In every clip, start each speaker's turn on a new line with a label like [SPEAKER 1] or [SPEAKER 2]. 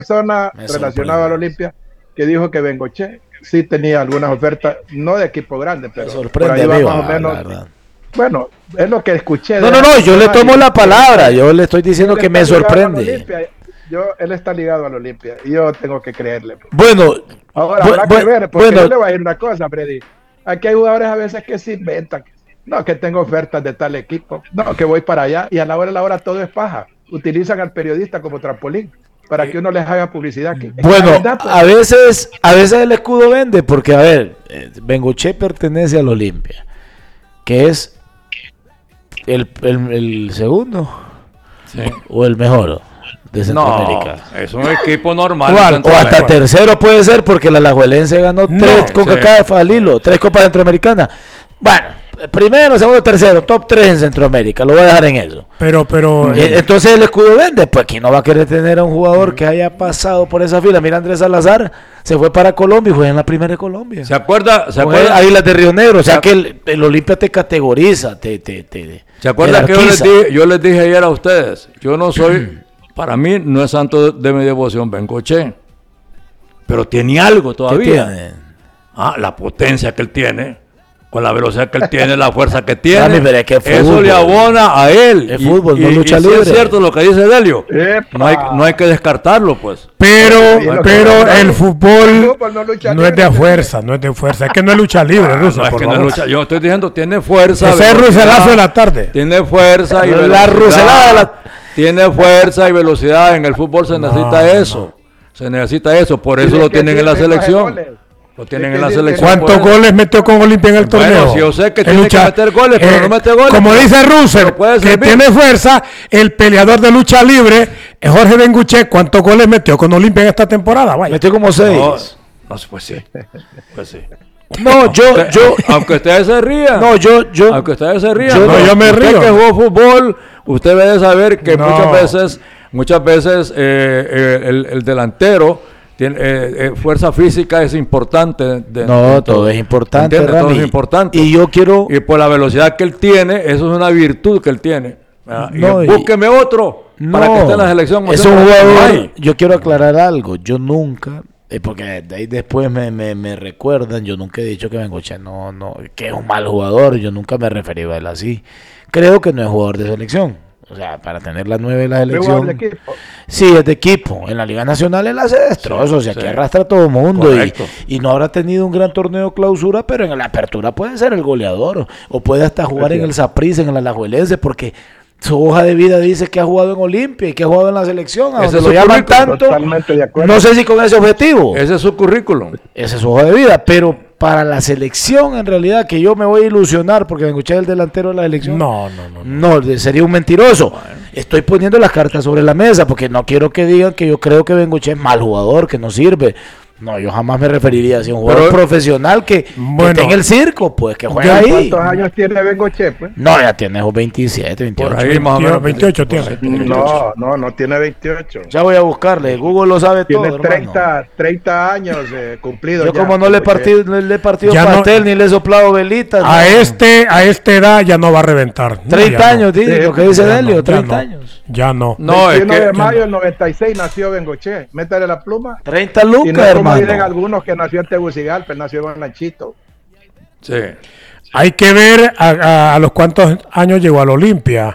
[SPEAKER 1] persona relacionada al Olimpia que dijo que Bengoche sí tenía algunas ofertas, no de equipo grande, pero por ahí va más o menos. Bueno, es lo que escuché.
[SPEAKER 2] No, yo le tomo la palabra, yo le estoy diciendo que me sorprende.
[SPEAKER 1] Él está ligado al Olimpia y yo tengo que creerle.
[SPEAKER 2] Bueno,
[SPEAKER 1] ahora habrá que ver, porque yo le voy a decir una cosa, Freddy. Aquí hay jugadores a veces que se inventan. No, que tengo ofertas de tal equipo. No, que voy para allá. Y a la hora todo es paja. Utilizan al periodista como trampolín para que uno les haga publicidad.
[SPEAKER 2] Bueno, verdad, pues, a veces el escudo vende, porque, a ver, Bengoche pertenece al Olimpia, que es el segundo, sí, o el mejor de Centroamérica.
[SPEAKER 3] No, es un equipo normal.
[SPEAKER 2] O hasta tercero puede ser, porque la Alajuelense ganó 3 con CACAF al hilo, 3 Copas Centroamericanas. Bueno, primero, segundo, tercero, top 3 en Centroamérica, lo voy a dejar en eso.
[SPEAKER 4] Pero
[SPEAKER 2] entonces el escudo vende, pues aquí no va a querer tener a un jugador que haya pasado por esa fila. Mira, Andrés Salazar se fue para Colombia y fue en la primera de Colombia.
[SPEAKER 3] ¿Se acuerda?
[SPEAKER 2] Águilas de Río Negro, o sea que el Olimpia te categoriza,
[SPEAKER 3] ¿Se acuerda que yo les dije ayer a ustedes? Yo no soy, para mí no es santo de mi devoción Bengoche, pero tiene algo todavía. La potencia que él tiene. Con la velocidad que él tiene, la fuerza que tiene, eso le abona a él.
[SPEAKER 2] El fútbol no lucha libre.
[SPEAKER 3] Es cierto lo que dice Delio. No hay que descartarlo, pues.
[SPEAKER 4] Pero el fútbol no es de fuerza, no es de fuerza. Es que no es lucha libre, Russo.
[SPEAKER 3] Yo estoy diciendo, tiene fuerza.
[SPEAKER 4] Ese es Ruselazo de la tarde.
[SPEAKER 3] Tiene fuerza y velocidad. Tiene fuerza y velocidad. En el fútbol se necesita eso. Se necesita eso. Por eso lo tienen en la selección. Lo tienen en la selección.
[SPEAKER 4] ¿Cuántos goles metió con Olimpia en el torneo?
[SPEAKER 3] Bueno, si yo sé que tiene que meter goles, pero no mete goles.
[SPEAKER 4] Como dice Russell, que tiene fuerza, el peleador de lucha libre, Jorge Bengoche, ¿cuántos goles metió con Olimpia en esta temporada? Vaya.
[SPEAKER 2] Metió como 6.
[SPEAKER 3] No, pues sí.
[SPEAKER 2] No, yo
[SPEAKER 3] aunque ustedes se rían.
[SPEAKER 2] No,
[SPEAKER 3] aunque ustedes se rían.
[SPEAKER 4] Yo me río.
[SPEAKER 3] Usted que jugó fútbol, usted debe saber que muchas veces el delantero fuerza física es importante.
[SPEAKER 2] Todo es importante,
[SPEAKER 3] todo es importante. Y por la velocidad que él tiene, eso es una virtud que él tiene. Búsqueme otro para que esté en la selección.
[SPEAKER 2] Es un jugador. Yo quiero aclarar algo. Yo nunca, porque de ahí después me recuerdan, yo nunca he dicho que Bengoche que es un mal jugador. Yo nunca me he referido a él así. Creo que no es jugador de selección. O sea, para tener la 9 de la selección. Sí, es de equipo. En la Liga Nacional él hace destrozos, o sea, que arrastra a todo el mundo. Y no habrá tenido un gran torneo clausura, pero en la apertura puede ser el goleador. O puede hasta jugar en el Saprissa, en el Alajuelense, porque su hoja de vida dice que ha jugado en Olimpia y que ha jugado en la selección. A donde lo llaman tanto. No sé si con ese objetivo.
[SPEAKER 3] Ese es su currículum.
[SPEAKER 2] Esa es su hoja de vida, pero para la selección, en realidad, que yo me voy a ilusionar porque Bengoche es el delantero de la selección. No, sería un mentiroso. Bueno. Estoy poniendo las cartas sobre la mesa porque no quiero que digan que yo creo que Bengoche es mal jugador, que no sirve. No, yo jamás me referiría a un jugador profesional que esté en el circo, pues, que juegue ahí.
[SPEAKER 1] ¿Cuántos años tiene Bengoche, pues?
[SPEAKER 2] No, ya tiene 27, 28.
[SPEAKER 4] Por ahí más o menos 28 tiene.
[SPEAKER 1] No tiene 28.
[SPEAKER 2] Ya voy a buscarle, Google lo sabe
[SPEAKER 1] tiene
[SPEAKER 2] todo,
[SPEAKER 1] 30 años cumplidos.
[SPEAKER 2] Yo como no le he partido pastel ni le he soplado velitas.
[SPEAKER 4] A esta edad ya no va a reventar.
[SPEAKER 2] 30 años, dice, lo que dice Delio, 30 años.
[SPEAKER 4] Ya no.
[SPEAKER 1] No, el 1 de mayo del 96 nació Bengoche. Métale la pluma.
[SPEAKER 2] 30 lucas, hermano.
[SPEAKER 1] Miren algunos que nació en Tegucigalpa, nació en Lanchito.
[SPEAKER 3] Sí.
[SPEAKER 4] Hay que ver a los cuántos años llegó al Olimpia.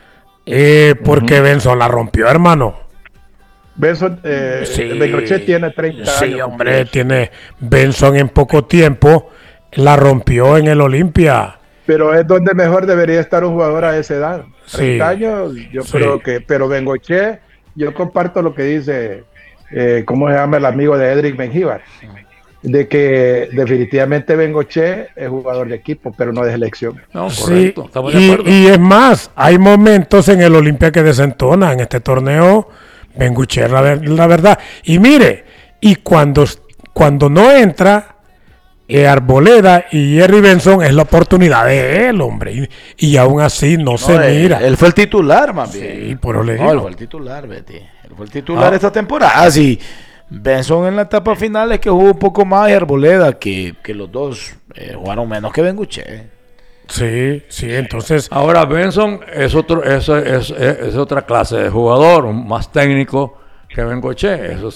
[SPEAKER 4] Porque Benson la rompió, hermano.
[SPEAKER 1] Benson, Bengoche tiene 30 años.
[SPEAKER 4] Sí, hombre, tiene Benson en poco tiempo. La rompió en el Olimpia.
[SPEAKER 1] Pero es donde mejor debería estar un jugador a esa edad. 30 años, yo creo que. Pero Bengoche, yo comparto lo que dice. ¿Cómo se llama el amigo de Edric Mengíbar? De que definitivamente Bengoche es jugador de equipo, pero no de selección.
[SPEAKER 3] No, correcto. Estamos
[SPEAKER 4] de acuerdo. Y es más, hay momentos en el Olimpia que desentona. En este torneo, Bengoche, la verdad. Y mire, y cuando no entra, Arboleda y Jerry Benson es la oportunidad de él, hombre. Y aún así no se mira.
[SPEAKER 2] Él fue el titular, más bien.
[SPEAKER 4] Sí, por lo
[SPEAKER 2] él fue el titular, Betty. Él fue el titular esta temporada. Sí, Benson en la etapa final es que jugó un poco más y Arboleda, que los dos jugaron menos que Bengoche.
[SPEAKER 4] Sí, entonces.
[SPEAKER 3] Ahora Benson es otra clase de jugador, más técnico, que Bengoche. Eso